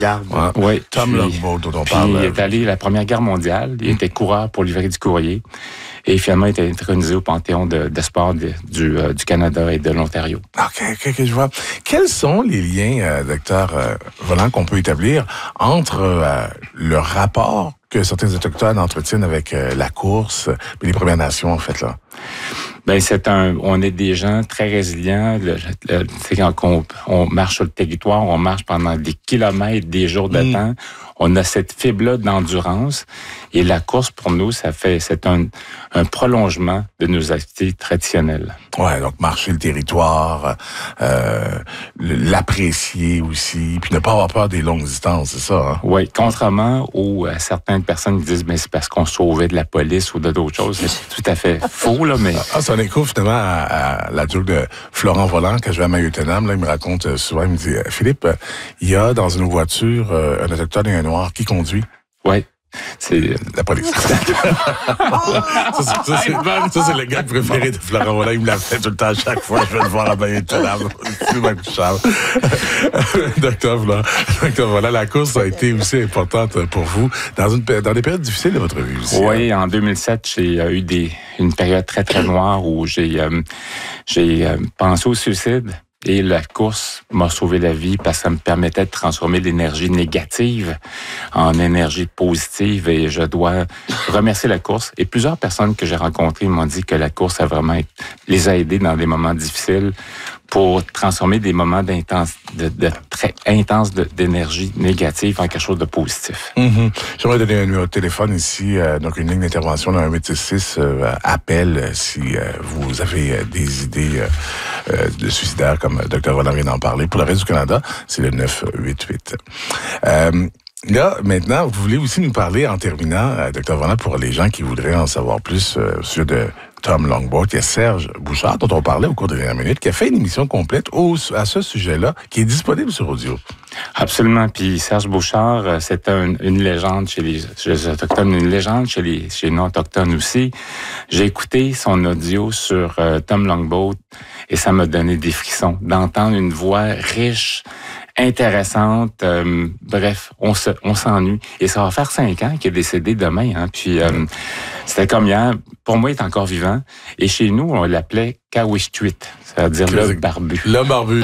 garde. Oui. Tom Longboat, dont on Puis parle. il est allé à la Première Guerre mondiale. Il était coureur pour livrer du courrier. Et finalement, il était intronisé au Panthéon de sport du Canada et de l'Ontario. OK, je vois. Quels sont les liens, docteur Volant, qu'on peut établir entre le rapport que certains Autochtones entretiennent avec la course et les Premières Nations, en fait, là? Ben on est des gens très résilients. Quand on marche sur le territoire, on marche pendant des kilomètres, des jours de temps. On a cette fibre-là d'endurance. Et la course, pour nous, c'est un prolongement de nos activités traditionnelles. Ouais, donc marcher le territoire, l'apprécier aussi, puis ne pas avoir peur des longues distances, c'est ça, hein? Oui, contrairement aux certaines personnes qui disent, mais c'est parce qu'on sauvait de la police ou d'autres choses. C'est tout à fait faux, là, mais... C'est un écho, finalement, à la joke de Florent Volant, quand je vais à Mayotenam, là, il me raconte souvent, il me dit, Philippe, il y a dans une voiture un Autochtone et un Noir qui conduit. Oui. C'est la police. Ça, c'est le gars préféré de Florent Volant. Il me l'a fait tout le temps, à chaque fois. Je vais le voir à Mayotenam. C'est ma Charles. Docteur Volant, la course a été aussi importante pour vous dans des périodes difficiles de votre vie aussi. Oui, en 2007, j'ai eu une période très, très noire où j'ai pensé au suicide. Et la course m'a sauvé la vie parce que ça me permettait de transformer l'énergie négative en énergie positive. Et je dois remercier la course. Et plusieurs personnes que j'ai rencontrées m'ont dit que la course les a aidés dans des moments difficiles pour transformer des moments très intenses d'énergie négative en quelque chose de positif. J'aimerais donner un numéro de téléphone ici, donc une ligne d'intervention, 1866, appel si vous avez des idées de suicidaires, comme Dr. Volant vient d'en parler. Pour le reste du Canada, c'est le 988. Là, maintenant, vous voulez aussi nous parler, en terminant, Dr. Volant, pour les gens qui voudraient en savoir plus sur Tom Longboat, il y a Serge Bouchard, dont on parlait au cours des dernières minutes, qui a fait une émission complète à ce sujet-là, qui est disponible sur audio. Absolument. Puis Serge Bouchard, c'est une légende chez les Autochtones, une légende chez les non-Autochtones aussi. J'ai écouté son audio sur Tom Longboat et ça m'a donné des frissons d'entendre une voix riche, intéressante. Bref, on s'ennuie. Et ça va faire 5 ans qu'il est décédé demain. Hein. Puis c'était comme hier. Pour moi, il est encore vivant. Et chez nous, on l'appelait Kawishtuit, c'est-à-dire le barbu. Le barbu,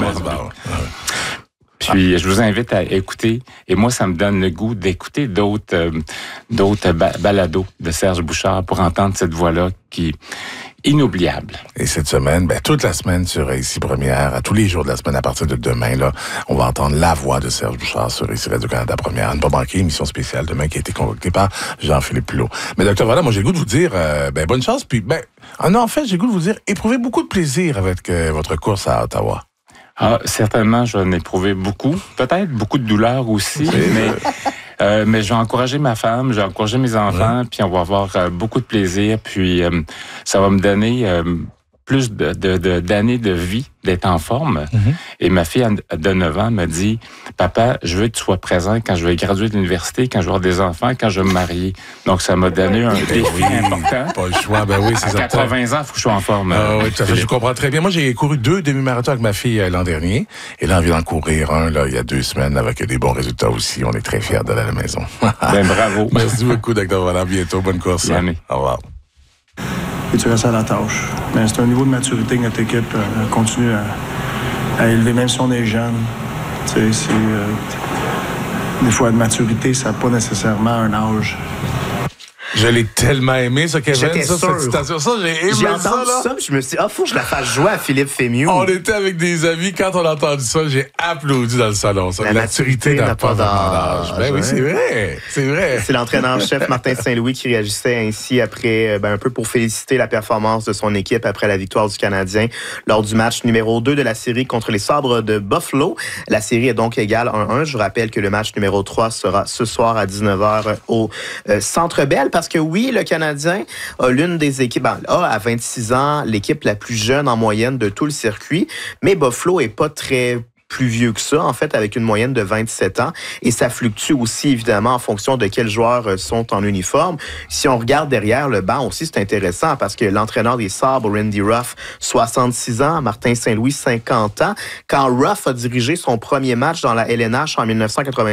Puis je vous invite à écouter. Et moi, ça me donne le goût d'écouter d'autres balados de Serge Bouchard pour entendre cette voix-là qui inoubliable. Et cette semaine, toute la semaine sur Ici Première, à tous les jours de la semaine à partir de demain, là, on va entendre la voix de Serge Bouchard sur Ici Radio-Canada Première. Ne pas manquer, émission spéciale demain qui a été concoctée par Jean-Philippe Plot. Mais docteur Volant, moi j'ai le goût de vous dire bonne chance, puis en fait, j'ai le goût de vous dire, éprouvez beaucoup de plaisir avec votre course à Ottawa. Certainement, j'en ai éprouvé beaucoup. Peut-être beaucoup de douleur aussi, mais je vais encourager ma femme, je vais encourager mes enfants, puis on va avoir beaucoup de plaisir, puis ça va me donner plus d'années de vie, d'être en forme. Et ma fille de 9 ans me dit, « Papa, je veux que tu sois présent quand je vais graduer de l'université, quand je vais avoir des enfants, quand je vais me marier. » Donc, ça m'a donné un défi important. Pas le choix, c'est à 80 ans, il faut que je sois en forme. Oui, tout à fait, je comprends très bien. Moi, j'ai couru 2 demi-marathons avec ma fille l'an dernier. Et là, on vient d'en courir un, il y a 2 semaines, avec des bons résultats aussi. On est très fiers d'aller à la maison. Bravo. Merci beaucoup, Dr. Volant. À bientôt. Bonne course. Bien. Au revoir. Et tu restes à la tâche. Mais c'est un niveau de maturité que notre équipe continue à élever, même si on est jeune. Des fois, de maturité, ça n'a pas nécessairement un âge. Je l'ai tellement aimé, ça, Kevin. J'étais sûr. Cette citation. Ça, j'ai aimé j'ai ça, entendu là. ça, puis je me suis dit, faut que je la fasse jouer à Philippe Fémieux. On était avec des amis. Quand on a entendu ça, j'ai applaudi dans le salon. Ça. La maturité n'a pas d'âge. Oui, c'est vrai. C'est vrai. C'est l'entraîneur-chef Martin Saint-Louis qui réagissait ainsi après, un peu pour féliciter la performance de son équipe après la victoire du Canadien lors du match numéro 2 de la série contre les Sabres de Buffalo. La série est donc égale 1-1. Je vous rappelle que le match numéro 3 sera ce soir à 19h au Centre Bell, parce que oui, le Canadien a l'une des équipes, à 26 ans, l'équipe la plus jeune en moyenne de tout le circuit, mais Buffalo est pas très plus vieux que ça, en fait, avec une moyenne de 27 ans. Et ça fluctue aussi, évidemment, en fonction de quels joueurs sont en uniforme. Si on regarde derrière le banc aussi, c'est intéressant parce que l'entraîneur des Sabres, Randy Ruff, 66 ans, Martin Saint-Louis, 50 ans. Quand Ruff a dirigé son premier match dans la LNH en 1980,